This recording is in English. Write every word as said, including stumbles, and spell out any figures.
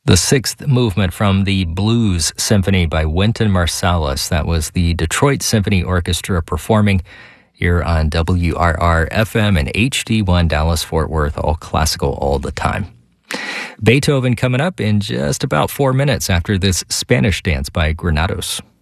The sixth movement from the Blues Symphony by Wynton Marsalis. That was the Detroit Symphony Orchestra performing here on W R R F M and H D one Dallas-Fort Worth, all classical all the time. Beethoven coming up in just about four minutes after this Spanish dance by Granados.